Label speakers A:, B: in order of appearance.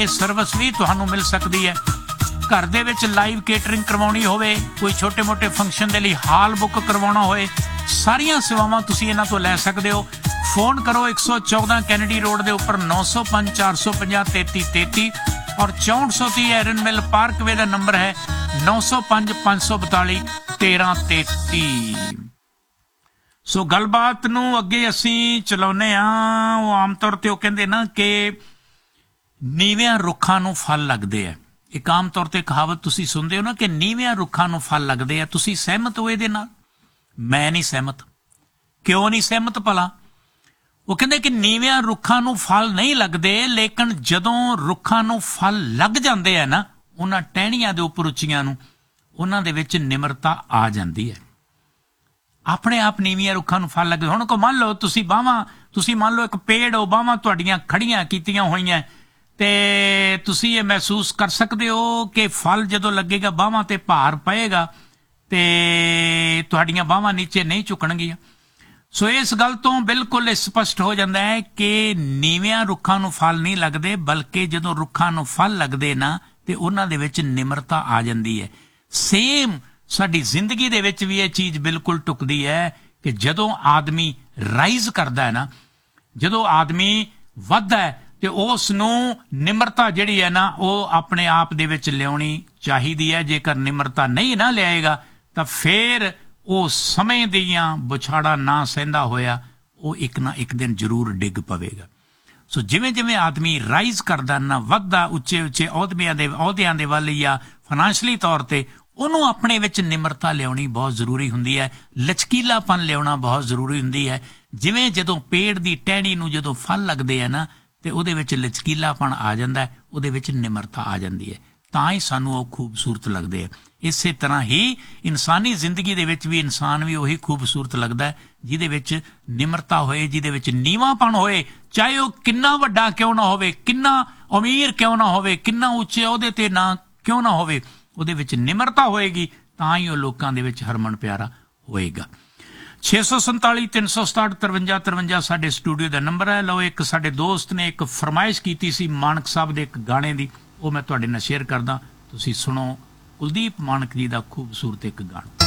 A: Service ਵੀ ਤੁਹਾਨੂੰ ਮਿਲ ਸਕਦੀ ਹੈ। घर दे विच लाइव केटरिंग करवाउणी होवे, कोई छोटे मोटे फंक्शन दे लई हाल बुक करवाउणा होए, सारियां सेवावां तुसीं इन्हां तों लै सकदे हो। फोन करो 114 कैनेडी रोड दे उपर 905 450 3333 और 6430 एरन मिल पार्कवे दा नंबर है 905 542 1333। सो गलबात नूं अगे असीं चलाउने आ। वो आम तौर ते वो कहंदे ना कि नीवियां रुखां नूं फल लगदे आ। एक आम तौर पर कहावत तुसी सुनते हो ना कि नीवियां रुखां नूं फल लगदे आ। तुसी सहमत हो इहदे नाल? मैं नहीं सहमत। क्यों नहीं सहमत भला? वो कहंदे कि नीवियां रुखां नूं फल नहीं लगदे, लेकिन जदों रुखां नूं फल लग जांदे आ ना उन्हां टहणियां दे उपर उच्चियां नूं, उन्हां दे विच निमरता आ जांदी है। अपने आप नीवियां रुखां नूं फल लगदे। हुण को मान लो तुसी मान लो एक पेड़ हो, बावां तुहाडीਆਂ खड़ियां कीतियां होईयां ते तुसी ये महसूस कर सकते हो कि फल जदों लगेगा बाहां ते भार पएगा ते तुहाडीਆਂ बाहां नीचे नहीं झुकणगीਆਂ। सो इस गल तो बिल्कुल स्पष्ट हो जाता है कि नीवियां रुखां नूं फल नहीं लगदे, बल्कि जदों रुखां नूं फल लगदे ना ते उन्हां दे विच निमरता आ जांदी है। सेम साडी जिंदगी दे विच भी ये चीज़ बिल्कुल टुकदी है कि जदों आदमी राइज करदा है ना, जदों आदमी वधदा है ते उस नूं निमरता जिहड़ी है ना वो अपने आप दे विच लियाउणी चाहीदी है। जेकर निमरता नहीं ना लियाएगा तां फिर वो समय दियां बुछाड़ा ना सहंदा होया वो एक ना एक दिन जरूर डिग पवेगा। सो जिवें जिवें आदमी राइज करदा ना वधदा उच्चे उच्चे अहुदियां दे वल या फाइनैंशियली तौर ते ਉਹਨੂੰ ਆਪਣੇ ਵਿੱਚ ਨਿਮਰਤਾ ਲਿਆਉਣੀ ਬਹੁਤ ਜ਼ਰੂਰੀ ਹੁੰਦੀ ਹੈ। ਲਚਕੀਲਾਪਨ ਲਿਆਉਣਾ ਬਹੁਤ ਜ਼ਰੂਰੀ ਹੁੰਦੀ ਹੈ। ਜਿਵੇਂ ਜਦੋਂ ਪੇੜ ਦੀ ਟਹਿਣੀ ਨੂੰ ਜਦੋਂ ਫਲ ਲੱਗਦੇ ਆ ਨਾ ਤੇ ਉਹਦੇ ਵਿੱਚ ਲਚਕੀਲਾਪਨ ਆ ਜਾਂਦਾ, ਉਹਦੇ ਵਿੱਚ ਨਿਮਰਤਾ ਆ ਜਾਂਦੀ ਹੈ, ਤਾਂ ਹੀ ਸਾਨੂੰ ਉਹ ਖੂਬਸੂਰਤ ਲੱਗਦੇ ਆ। ਇਸੇ ਤਰ੍ਹਾਂ ਹੀ ਇਨਸਾਨੀ ਜ਼ਿੰਦਗੀ ਦੇ ਵਿੱਚ ਵੀ ਇਨਸਾਨ ਵੀ ਉਹੀ ਖੂਬਸੂਰਤ ਲੱਗਦਾ ਜਿਹਦੇ ਵਿੱਚ ਨਿਮਰਤਾ ਹੋਏ, ਜਿਹਦੇ ਵਿੱਚ ਨੀਵਾਂਪਣ ਹੋਏ, ਚਾਹੇ ਉਹ ਕਿੰਨਾ ਵੱਡਾ ਕਿਉਂ ਨਾ ਹੋਵੇ, ਕਿੰਨਾ ਅਮੀਰ ਕਿਉਂ ਨਾ ਹੋਵੇ, ਕਿੰਨਾ ਉੱਚੇ ਅਹੁਦੇ ਤੇ ਨਾ ਕਿਉਂ ਨਾ ਹੋਵੇ, ਉਹਦੇ ਵਿੱਚ ਨਿਮਰਤਾ ਹੋਏਗੀ ਤਾਂ ਹੀ ਉਹ ਲੋਕਾਂ ਦੇ ਵਿੱਚ ਹਰਮਨ ਪਿਆਰਾ ਹੋਏਗਾ। 647 367 53 53 ਸਾਡੇ ਸਟੂਡੀਓ ਦਾ ਨੰਬਰ ਹੈ। ਲਓ, ਇੱਕ ਸਾਡੇ ਦੋਸਤ ਨੇ ਇੱਕ ਫਰਮਾਇਸ਼ ਕੀਤੀ ਸੀ ਮਾਨਕ ਸਾਹਿਬ ਦੇ ਇੱਕ ਗਾਣੇ ਦੀ, ਉਹ ਮੈਂ ਤੁਹਾਡੇ ਨਾਲ ਸ਼ੇਅਰ ਕਰਦਾ। ਤੁਸੀਂ ਸੁਣੋ ਕੁਲਦੀਪ ਮਾਨਕ ਜੀ ਦਾ ਖੂਬਸੂਰਤ ਇੱਕ ਗਾਣਾ।